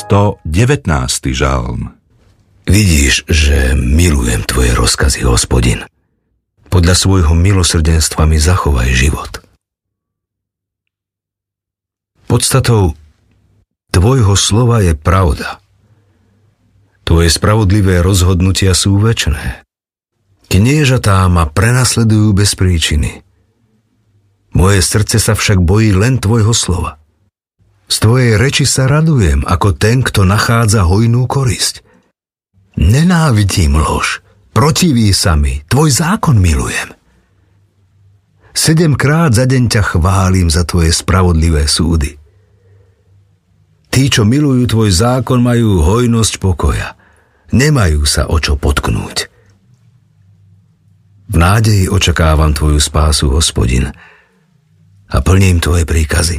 119. žalm. Vidíš, že milujem tvoje rozkazy, Hospodin. Podľa svojho milosrdenstva mi zachovaj život. Podstatou tvojho slova je pravda. Tvoje spravodlivé rozhodnutia sú večné. Kniežatá ma prenasledujú bez príčiny. Moje srdce sa však bojí len tvojho slova. Z tvojej reči sa radujem, ako ten, kto nachádza hojnú korisť. Nenávidím lož, protiví sa mi, tvoj zákon milujem. 7-krát za deň ťa chválim za tvoje spravodlivé súdy. Tí, čo milujú tvoj zákon, majú hojnosť pokoja. Nemajú sa o čo potknúť. V nádeji očakávam tvoju spásu, Hospodin, a plním tvoje príkazy.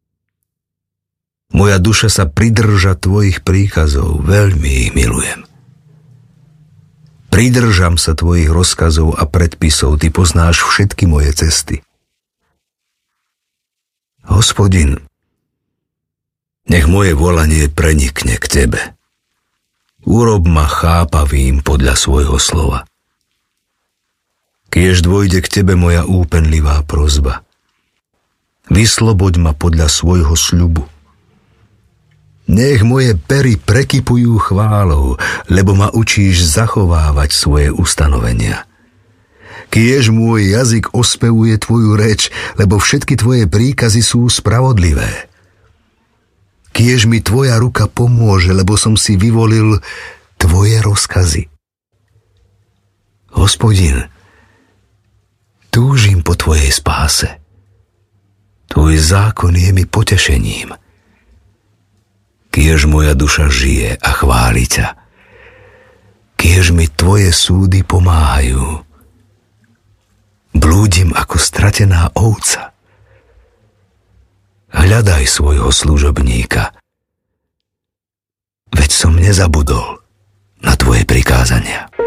Moja duša sa pridrža tvojich príkazov, veľmi ich milujem. Pridržam sa tvojich rozkazov a predpisov, ty poznáš všetky moje cesty. Hospodin, nech moje volanie prenikne k tebe. Urob ma chápavým podľa svojho slova. Kiež dôjde k tebe moja úpenlivá prosba. Vysloboď ma podľa svojho sľubu. Nech moje pery prekypujú chválou, lebo ma učíš zachovávať svoje ustanovenia. Kiež môj jazyk ospevuje tvoju reč, lebo všetky tvoje príkazy sú spravodlivé. Kiež mi tvoja ruka pomôže, lebo som si vyvolil tvoje rozkazy. Hospodin, túžim po tvojej spáse. Tvoj zákon je mi potešením. Kiež moja duša žije a chváli ťa. Kiež mi tvoje súdy pomáhajú. Blúdim ako stratená ovca. Hľadaj svojho služobníka. Veď som nezabudol na tvoje prikázania.